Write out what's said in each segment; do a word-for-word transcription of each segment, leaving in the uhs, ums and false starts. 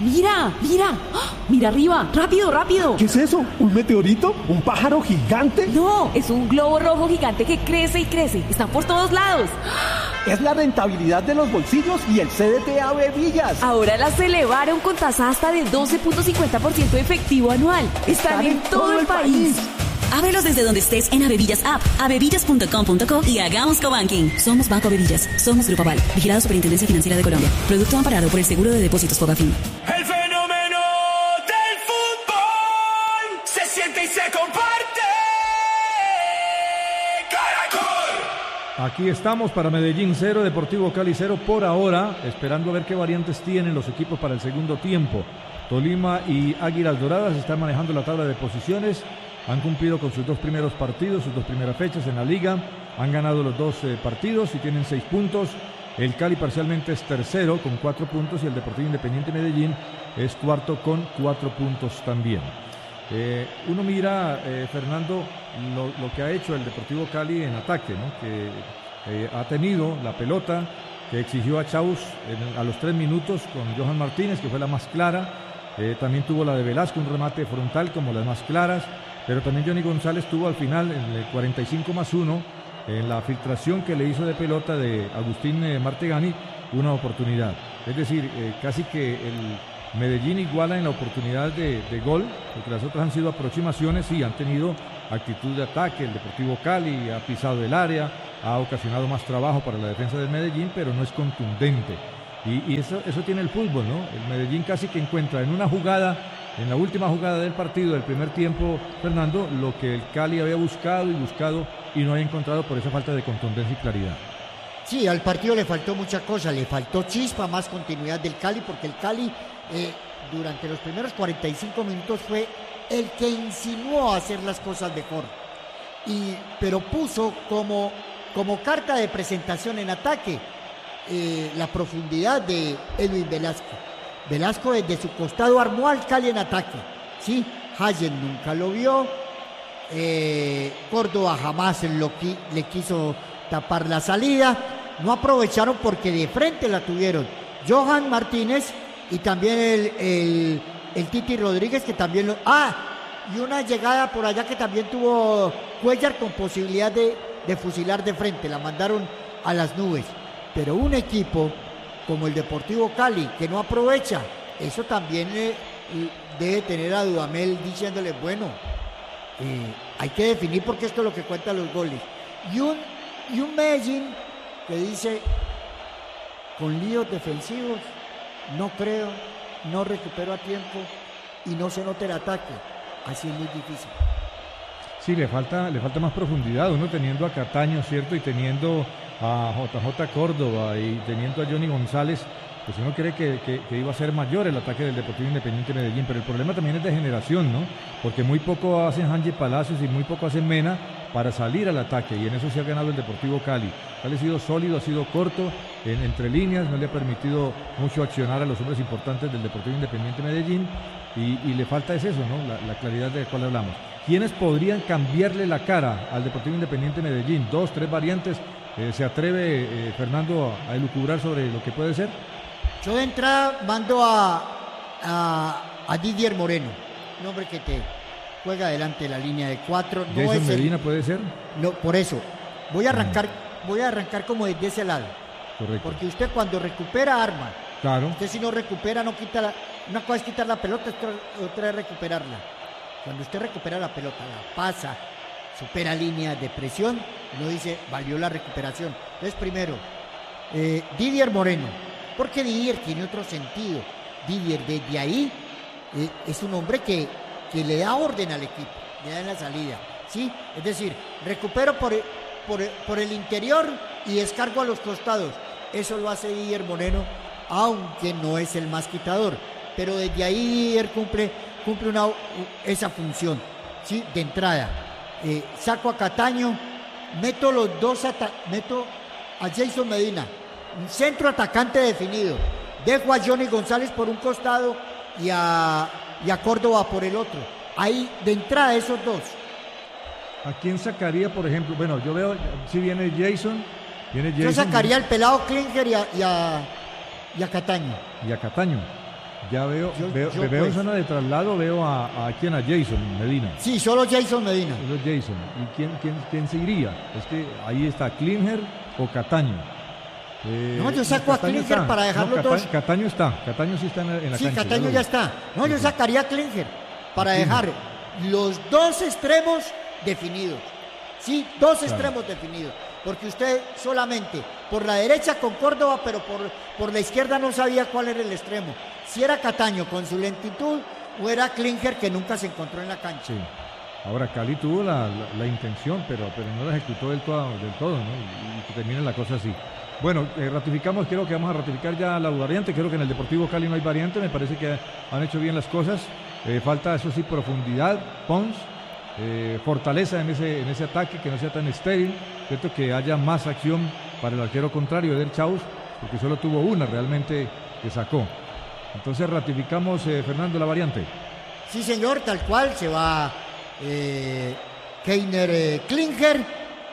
Mira, mira, ¡ah! Mira arriba, rápido, rápido. ¿Qué es eso? ¿Un meteorito? ¿Un pájaro gigante? No, es un globo rojo gigante que crece y crece. Están por todos lados. Es la rentabilidad de los bolsillos y el C D T Avevillas. Ahora las elevaron con tasa hasta de doce punto cincuenta por ciento efectivo anual. Están, Están en, en todo, todo el país. país. Ábrelos desde donde estés en Avevillas App, avevillas punto com punto co y hagamos cobanking. Somos Banco Avevillas. Somos Grupo Aval. Vigilado Superintendencia Financiera de Colombia. Producto amparado por el Seguro de Depósitos Fogafín. El fenómeno del fútbol se siente y se comparte. Aquí estamos para Medellín cero, Deportivo Cali cero por ahora, esperando a ver qué variantes tienen los equipos para el segundo tiempo. Tolima y Águilas Doradas están manejando la tabla de posiciones, han cumplido con sus dos primeros partidos, sus dos primeras fechas en la liga, han ganado los dos eh, partidos y tienen seis puntos. El Cali parcialmente es tercero con cuatro puntos y el Deportivo Independiente Medellín es cuarto con cuatro puntos también. Eh, uno mira, eh, Fernando, lo, lo que ha hecho el Deportivo Cali en ataque, ¿no? Que eh, ha tenido la pelota, que exigió a Chaus en, a los tres minutos con Johan Martínez, que fue la más clara. Eh, también tuvo la de Velasco, un remate frontal como las más claras, pero también Johnny González tuvo al final, en el cuarenta y cinco más uno, en la filtración que le hizo de pelota de Agustín eh, Martegani, una oportunidad. Es decir, eh, casi que el Medellín iguala en la oportunidad de, de gol, porque las otras han sido aproximaciones, sí, han tenido actitud de ataque. El Deportivo Cali ha pisado el área, ha ocasionado más trabajo para la defensa del Medellín, pero no es contundente. Y, y eso, eso tiene el fútbol, ¿no? El Medellín casi que encuentra en una jugada, en la última jugada del partido, del primer tiempo, Fernando, lo que el Cali había buscado y buscado y no había encontrado por esa falta de contundencia y claridad. Sí, al partido le faltó mucha cosa, le faltó chispa, más continuidad del Cali, porque el Cali Eh, durante los primeros cuarenta y cinco minutos fue el que insinuó a hacer las cosas mejor, y, pero puso como, como carta de presentación en ataque eh, la profundidad de Edwin Velasco. Velasco desde su costado armó al Cali en ataque, ¿sí? Hayen nunca lo vio, eh, Córdoba jamás lo qui- le quiso tapar la salida, no aprovecharon porque de frente la tuvieron Johan Martínez y también el, el, el Titi Rodríguez, que también lo... ¡Ah! Y una llegada por allá que también tuvo Cuellar con posibilidad de, de fusilar de frente. La mandaron a las nubes. Pero un equipo como el Deportivo Cali, que no aprovecha, eso también eh, debe tener a Dudamel diciéndole, bueno, eh, hay que definir porque esto es lo que cuentan los goles. Y un, y un Medellín que dice, con líos defensivos, no creo, no recupero a tiempo y no se nota el ataque. Así es muy difícil. Sí, le falta, le falta más profundidad, uno teniendo a Cataño, ¿cierto? Y teniendo a J J Córdoba y teniendo a Johnny González, pues uno cree que, que, que iba a ser mayor el ataque del Deportivo Independiente Medellín, pero el problema también es de generación, ¿no? Porque muy poco hacen Hanji Palacios y muy poco hacen Mena para salir al ataque, y en eso se ha ganado el Deportivo Cali. Cali ha sido sólido, ha sido corto, en, entre líneas, no le ha permitido mucho accionar a los hombres importantes del Deportivo Independiente Medellín, y, y le falta es eso, ¿no? La, la claridad de la cual hablamos. ¿Quiénes podrían cambiarle la cara al Deportivo Independiente Medellín? Dos, tres variantes. Eh, ¿Se atreve eh, Fernando a, a elucubrar sobre lo que puede ser? Yo de entrada mando a, a, a Didier Moreno, un hombre que te juega delante de la línea de cuatro. No ¿Jason es Medina el, puede ser? No, por eso, voy a arrancar, voy a arrancar como desde ese lado. Correcto. Porque usted cuando recupera arma, claro. Usted si no recupera, no quita la, una cosa es quitar la pelota, otra es recuperarla. Cuando usted recupera la pelota, la pasa, supera líneas de presión, uno dice, valió la recuperación. Entonces, primero, eh, Didier Moreno, porque Didier tiene otro sentido. Didier desde ahí eh, es un hombre que, que le da orden al equipo, le da en la salida, ¿sí? Es decir, recupero por, por, por el interior y descargo a los costados. Eso lo hace Didier Moreno, aunque no es el más quitador, pero desde ahí Didier cumple, cumple una, esa función, ¿sí? De entrada, eh, saco a Cataño, meto los dos, ata- meto a Jason Medina, un centro atacante definido, dejo a Johnny González por un costado y a, y a Córdoba por el otro. Ahí de entrada esos dos. ¿A quién sacaría, por ejemplo? Bueno, yo veo, si viene Jason, viene Jason. Yo sacaría al pelado Klinger y a, y a, y a Cataño. Y a Cataño. Ya veo, Yo- veo, yo, veo en pues. zona de traslado, veo a, a quién, a Jason Medina. Sí, solo Jason Medina. Eso es Jason. ¿Y quién, quién, quién se iría? Es que ahí está Klinger o Cataño. Eh, No, yo saco a Cataño Klinger está. para dejar No, los Cata- dos. Cataño está, Cataño sí está en la, en la Sí, cancha. Cataño lo ya vi. está. No, yo Sí. sacaría a Klinger para Klinger. dejar los dos extremos definidos. Sí, dos Claro. extremos definidos. Porque usted solamente por la derecha con Córdoba, pero por, por la izquierda no sabía cuál era el extremo. Si era Cataño con su lentitud o era Klinger que nunca se encontró en la cancha. Sí. Ahora Cali tuvo la, la- la intención, pero, pero no la ejecutó del todo, del todo, ¿no? Y, y que termine la cosa así. Bueno, eh, ratificamos, creo que vamos a ratificar ya la variante. Creo que en el Deportivo Cali no hay variante. Me parece que han hecho bien las cosas. Eh, falta, eso sí, profundidad, Pons, eh, fortaleza en ese, en ese ataque, que no sea tan estéril, ¿cierto? Que haya más acción para el arquero contrario, Eder Chaus, porque solo tuvo una realmente que sacó. Entonces ratificamos, eh, Fernando, la variante. Sí, señor, tal cual. Se va eh, Keiner eh, Klinger.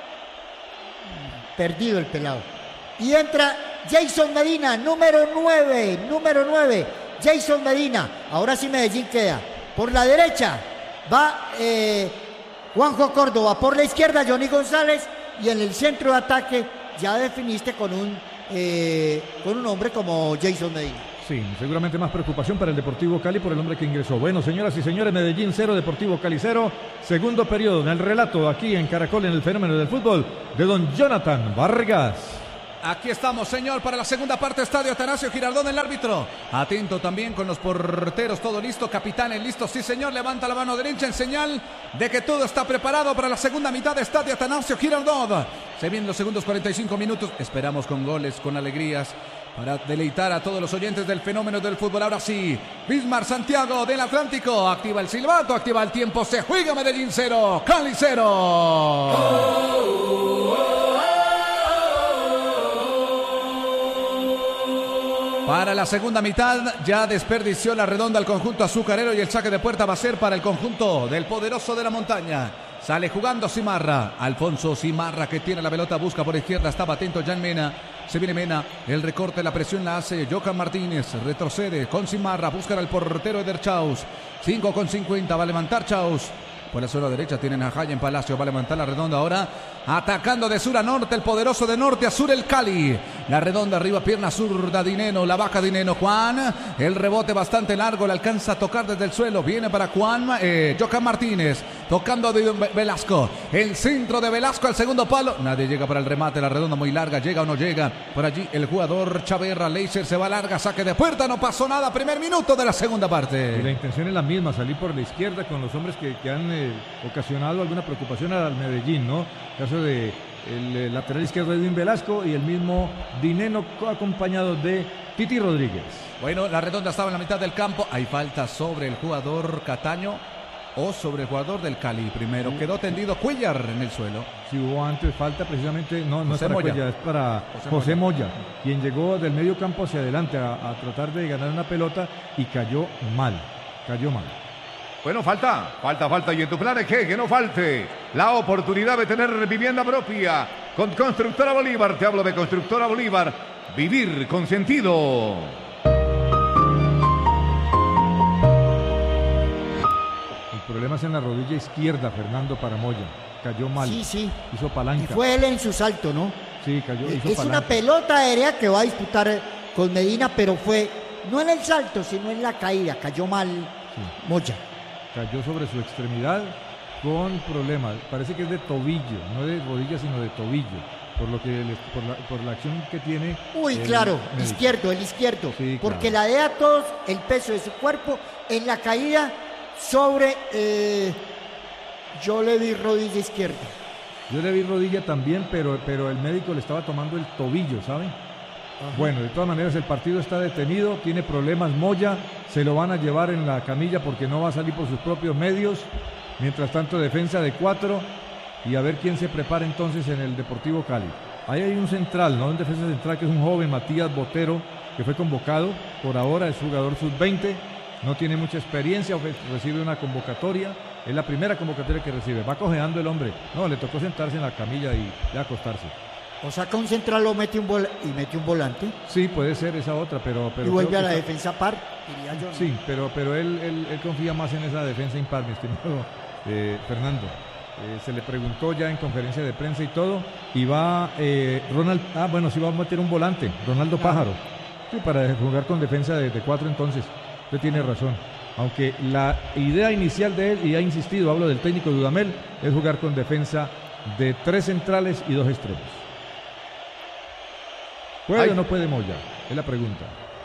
Perdido el pelado. Y entra Jason Medina, número nueve. Número nueve. Jason Medina. Ahora sí Medellín queda. Por la derecha va eh, Juanjo Córdoba. Por la izquierda Johnny González. Y en el centro de ataque ya definiste con un, eh, con un hombre como Jason Medina. Sí, seguramente más preocupación para el Deportivo Cali por el hombre que ingresó. Bueno, señoras y señores, Medellín cero, Deportivo Cali cero. Segundo periodo en el relato aquí en Caracol en el fenómeno del fútbol de don Jonathan Vargas. Aquí estamos, señor, para la segunda parte. Estadio Atanasio Girardón, el árbitro. Atento también con los porteros, todo listo. Capitanes listos, sí, señor. Levanta la mano derecha en señal de que todo está preparado para la segunda mitad de Estadio Atanasio Girardón. Se vienen los segundos cuarenta y cinco minutos. Esperamos con goles, con alegrías, para deleitar a todos los oyentes del fenómeno del fútbol. Ahora sí, Bismar Santiago del Atlántico. Activa el silbato, activa el tiempo. Se juega Medellín cero, Cali cero. Para la segunda mitad ya desperdició la redonda el conjunto azucarero y el saque de puerta va a ser para el conjunto del poderoso de la montaña. Sale jugando Simarra, Alfonso Simarra que tiene la pelota, busca por izquierda, estaba atento Jan Mena, se viene Mena, el recorte, la presión la hace Johan Martínez, retrocede con Simarra, buscan al portero Eder Chaus, cinco con cincuenta, va a levantar Chaus. Por la zona derecha tienen a Jayen Palacio, va a levantar la redonda ahora, atacando de sur a norte, el poderoso de norte a sur el Cali. La redonda arriba, pierna zurda, Dineno, la baja Dineno, Juan, el rebote bastante largo, le alcanza a tocar desde el suelo, viene para Juan, eh, Johan Martínez, tocando de Velasco, el centro de Velasco al segundo palo, nadie llega para el remate, la redonda muy larga, llega o no llega, por allí el jugador Chaverra, Leiser se va larga, saque de puerta, no pasó nada, primer minuto de la segunda parte. Y la intención es la misma, salir por la izquierda con los hombres que, que han eh, ocasionado alguna preocupación al Medellín, ¿no? Caso de el eh, lateral izquierdo Edwin Velasco y el mismo Dineno acompañado de Titi Rodríguez. Bueno, la redonda estaba en la mitad del campo, hay falta sobre el jugador Cataño o sobre el jugador del Cali primero, quedó tendido Cuellar en el suelo. Si hubo antes falta precisamente, no, no José es para Moya. Cuellar, es para José José, Moya. Moya, quien llegó del medio campo hacia adelante a, a tratar de ganar una pelota y cayó mal, cayó mal. Bueno, falta, falta, falta. Y en tu plan es que, que no falte la oportunidad de tener vivienda propia con Constructora Bolívar. Te hablo de Constructora Bolívar. Vivir con sentido. El problema es en la rodilla izquierda, Fernando, para Moya. Cayó mal. Sí, sí. Hizo Y palanca. fue él en su salto, ¿no? Sí, cayó, hizo Es palanca. una pelota aérea que va a disputar eh, con Medina, pero fue no en el salto, sino en la caída. Cayó mal Moya. Cayó sobre su extremidad con problemas. Parece que es de tobillo, no de rodilla, sino de tobillo. Por lo que le- por, la, por la acción que tiene. Uy, el claro, médico. izquierdo, el izquierdo. Sí, porque claro. la de a todos el peso de su cuerpo en la caída sobre. eh, yo le vi rodilla izquierda. Yo le vi rodilla también, pero, pero el médico le estaba tomando el tobillo, ¿saben? Bueno, de todas maneras el partido está detenido, tiene problemas Moya, se lo van a llevar en la camilla porque no va a salir por sus propios medios. Mientras tanto, defensa de cuatro y a ver quién se prepara entonces en el Deportivo Cali. Ahí hay un central, ¿no? Un defensa central que es un joven, Matías Botero, que fue convocado. Por ahora es jugador sub veinte, no tiene mucha experiencia, recibe una convocatoria. Es la primera convocatoria que recibe. Va cojeando el hombre. No, le tocó sentarse en la camilla y, y acostarse. O saca un central o mete un vol y mete un volante. Sí, puede ser esa otra, pero... pero y vuelve a la que... defensa par, diría yo, ¿no? Sí, pero, pero él, él, él confía más en esa defensa impar, mi estimado eh, Fernando. Eh, se le preguntó ya en conferencia de prensa y todo, y va eh, Ronald... Ah, bueno, sí va a meter un volante, Ronaldo Pájaro. Sí, para jugar con defensa de, de cuatro entonces. Usted tiene razón. Aunque la idea inicial de él, y ha insistido, hablo del técnico Dudamel, es jugar con defensa de tres centrales y dos extremos. ¿Puede Ay. o no puede Moya? Es la pregunta.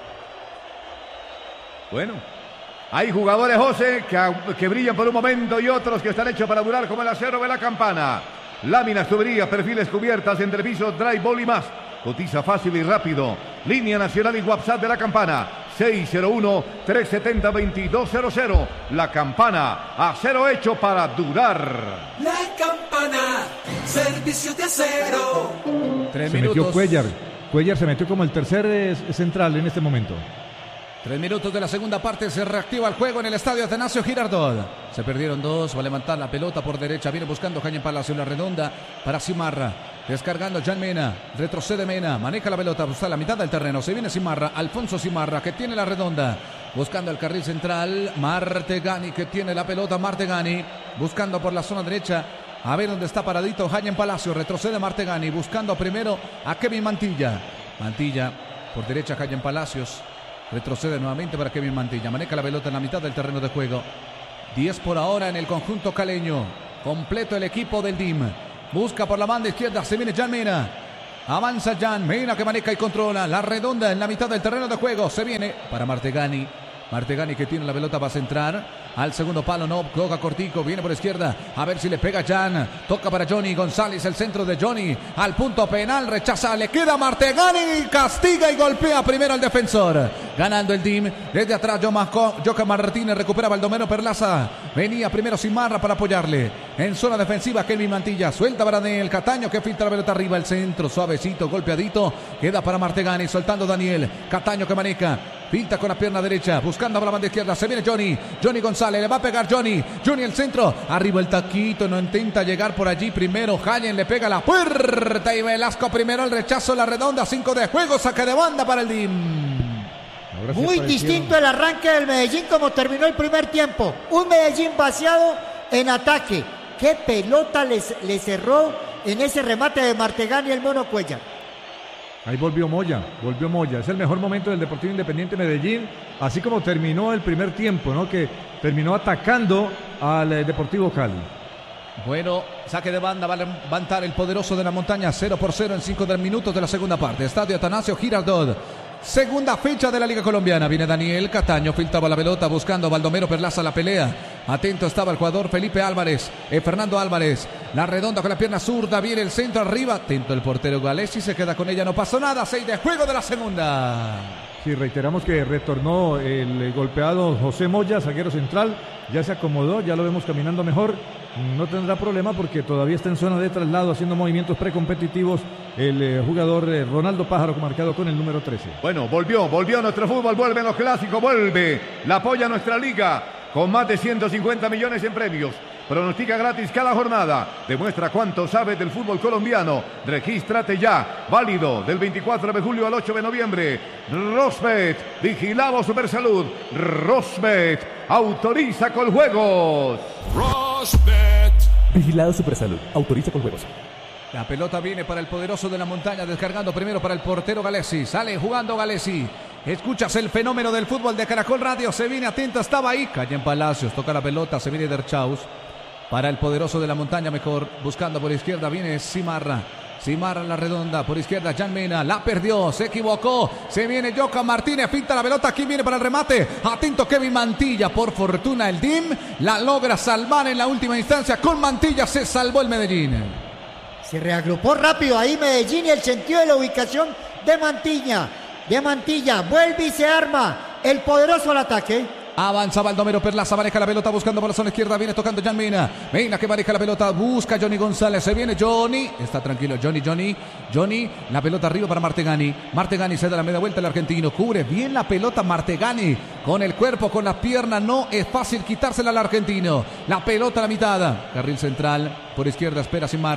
Bueno, hay jugadores, José, que, que brillan por un momento y otros que están hechos para durar, como el acero de la campana. Láminas, tuberías, perfiles, cubiertas, entrepisos, dry ball y más. Cotiza fácil y rápido. Línea nacional y WhatsApp de la campana. seis cero uno, tres siete cero, dos dos cero cero. La campana, acero hecho para durar. La campana, servicio de acero. Tres se minutos. Metió Cuellar. Cuellar se metió como el tercer eh, central en este momento. Tres minutos de la segunda parte, se reactiva el juego en el estadio Atanasio Girardot. Se perdieron dos, va a levantar la pelota por derecha, viene buscando Jaime Palacio, la redonda para Simarra. Descargando Jan Mena, retrocede Mena, maneja la pelota, busca la mitad del terreno, se viene Simarra, Alfonso Simarra que tiene la redonda. Buscando el carril central, Martegani que tiene la pelota, Martegani buscando por la zona derecha. A ver dónde está paradito Jaime Palacio, retrocede Martegani, buscando primero a Kevin Mantilla. Mantilla por derecha, Jaime Palacios. Retrocede nuevamente para Kevin Mantilla. Maneja la pelota en la mitad del terreno de juego. diez por ahora en el conjunto caleño. Completo el equipo del D I M. Busca por la banda izquierda. Se viene Jan Mena. Avanza Jan Mena que maneja y controla. La redonda en la mitad del terreno de juego. Se viene para Martegani. Martegani que tiene la pelota para centrar. Al segundo palo, no, toca cortico, viene por izquierda, a ver si le pega Jan, toca para Johnny González, el centro de Johnny, al punto penal, rechaza, le queda Martegani, castiga y golpea primero al defensor, ganando el D I M, desde atrás Joca Martínez, recupera Baldomero Perlaza, venía primero Simarra para apoyarle, en zona defensiva Kelvin Mantilla, suelta para Daniel Cataño que filtra la pelota arriba, el centro, suavecito, golpeadito, queda para Martegani, soltando Daniel, Cataño que maneja, pinta con la pierna derecha, buscando a la banda izquierda, se viene Johnny, Johnny González, le va a pegar Johnny, Johnny el centro, arriba el taquito, no intenta llegar por allí, primero Hayen le pega la puerta y Velasco primero el rechazo, la redonda, cinco de juego, saque de banda para el D I M. Muy distinto el arranque del Medellín como terminó el primer tiempo, un Medellín vaciado en ataque, qué pelota les, le cerró en ese remate de Martegani el Mono Cuellar. Ahí volvió Moya, volvió Moya. Es el mejor momento del Deportivo Independiente Medellín, así como terminó el primer tiempo, ¿no? Que terminó atacando al eh, Deportivo Cali. Bueno, saque de banda, va a levantar el poderoso de la montaña, cero por cero en cinco minutos de la segunda parte. Estadio Atanasio Girardot. Segunda fecha de la Liga Colombiana. Viene Daniel Cataño, filtraba la pelota buscando a Baldomero Perlaza la pelea. Atento estaba el jugador Felipe Álvarez, eh, Fernando Álvarez. La redonda con la pierna zurda, viene el centro arriba. Atento el portero Galesi, se queda con ella, no pasó nada. Seis de juego de la segunda. Sí, reiteramos que retornó el golpeado José Moya, zaguero central. Ya se acomodó, ya lo vemos caminando mejor. No tendrá problema porque todavía está en zona de traslado haciendo movimientos precompetitivos el eh, jugador eh, Ronaldo Pájaro, marcado con el número trece. Bueno, volvió, volvió nuestro fútbol, vuelven los clásicos, vuelve. La apoya nuestra liga con más de ciento cincuenta millones en premios. Pronostica gratis cada jornada. Demuestra cuánto sabes del fútbol colombiano. Regístrate ya. Válido del veinticuatro de julio al ocho de noviembre. Rosbet, vigilado Supersalud. Rosbet, autoriza con juegos. Rosbet, vigilado Supersalud, autoriza con juegos. La pelota viene para el poderoso de la montaña, descargando primero para el portero Galesi. Sale jugando Galesi. Escuchas el fenómeno del fútbol de Caracol Radio. Se viene atento, estaba ahí. Calle en Palacios, toca la pelota, se viene Derchaus. Para el poderoso de la montaña, mejor. Buscando por izquierda, viene Simarra. Simarra en la redonda, por izquierda Jan Mena, la perdió, se equivocó. Se viene Joca Martínez, pinta la pelota, aquí viene para el remate. Atento Kevin Mantilla, por fortuna el D I M la logra salvar en la última instancia. Con Mantilla se salvó el Medellín. Se reagrupó rápido ahí Medellín y el sentido de la ubicación de Mantilla. De Mantilla, vuelve y se arma el poderoso al ataque. Avanza Baldomero Perlaza, maneja la pelota buscando por la zona izquierda, viene tocando Jan Mena. Mena que maneja la pelota, busca Johnny González, se viene Johnny, está tranquilo Johnny, Johnny, Johnny, la pelota arriba para Martegani. Martegani se da la media vuelta el argentino, cubre bien la pelota Martegani, con el cuerpo, con la pierna, no es fácil quitársela al argentino. La pelota a la mitad, carril central, por izquierda espera Simarra.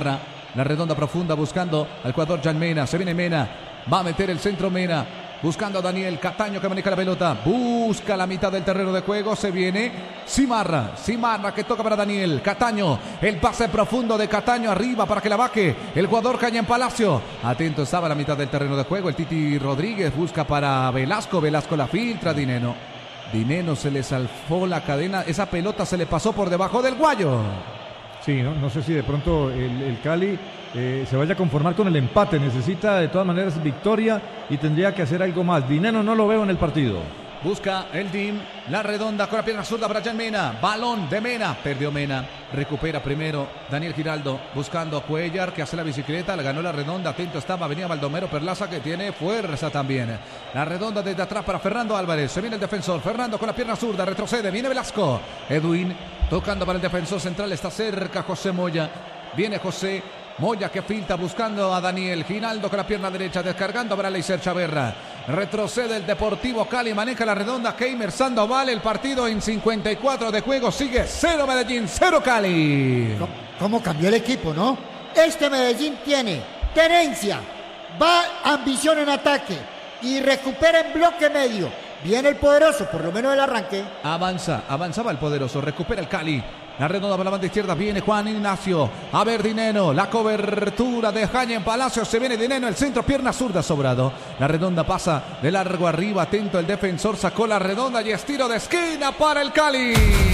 La redonda profunda buscando al jugador Jan Mena. Se viene Mena. Va a meter el centro Mena. Buscando a Daniel Cataño que maneja la pelota. Busca la mitad del terreno de juego. Se viene Simarra. Simarra que toca para Daniel Cataño. El pase profundo de Cataño arriba para que la baje el jugador Caña en Palacio. Atento estaba la mitad del terreno de juego. El Titi Rodríguez busca para Velasco. Velasco la filtra. Dineno. Dineno se le salfó la cadena. Esa pelota se le pasó por debajo del guayo. Sí, no, no sé si de pronto el, el Cali eh, se vaya a conformar con el empate. Necesita de todas maneras victoria y tendría que hacer algo más. Dineno no lo veo en el partido. Busca el D I M, la redonda con la pierna zurda para Jan Mena. Balón de Mena, perdió Mena. Recupera primero Daniel Giraldo buscando a Cuellar que hace la bicicleta. Le ganó la redonda, atento estaba, venía Baldomero Perlaza que tiene fuerza también. La redonda desde atrás para Fernando Álvarez. Se viene el defensor, Fernando con la pierna zurda, retrocede, viene Velasco. Edwin tocando para el defensor central, está cerca José Moya. Viene José Moya que filtra buscando a Daniel Giraldo con la pierna derecha, descargando para Leiser Chaverra. Retrocede el Deportivo Cali, maneja la redonda Keimer Sandoval. El partido en cincuenta y cuatro de juego sigue cero Medellín, cero Cali. ¿Cómo, cómo cambió el equipo, no? Este Medellín tiene tenencia, va ambición en ataque y recupera en bloque medio. Viene el poderoso, por lo menos el arranque. Avanza, avanzaba el poderoso, recupera el Cali. La redonda para la banda izquierda, viene Juan Ignacio. A ver Dineno, la cobertura de Jaña en Palacio. Se viene Dineno, el centro, pierna zurda sobrado. La redonda pasa de largo arriba, atento el defensor, sacó la redonda y estiro de esquina para el Cali.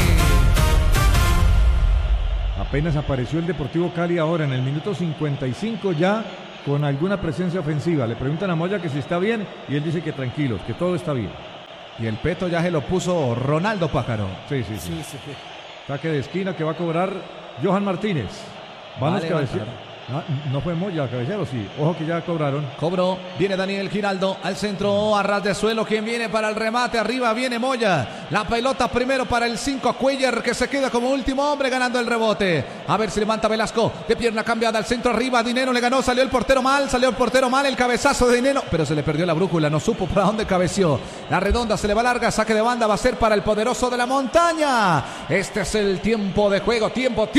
Apenas apareció el Deportivo Cali ahora en el minuto cincuenta y cinco ya con alguna presencia ofensiva. Le preguntan a Moya que si está bien y él dice que tranquilos, que todo está bien. Y el peto ya se lo puso Ronaldo Pájaro. Sí, sí, sí. sí, sí. Saque de esquina que va a cobrar Johan Martínez. Van los cabeceros. Ah, no fue Moya, cabecero, sí. Ojo que ya cobraron. Cobró. Viene Daniel Giraldo al centro, a ras de suelo. Quien viene para el remate. Arriba viene Moya. La pelota primero para el cinco. Cuellar que se queda como último hombre ganando el rebote. A ver si levanta Velasco. De pierna cambiada al centro arriba. Dineno le ganó. Salió el portero mal. Salió el portero mal. El cabezazo de Dineno. Pero se le perdió la brújula. No supo para dónde cabeció. La redonda se le va larga. Saque de banda va a ser para el poderoso de la montaña. Este es el tiempo de juego. Tiempo, tiempo.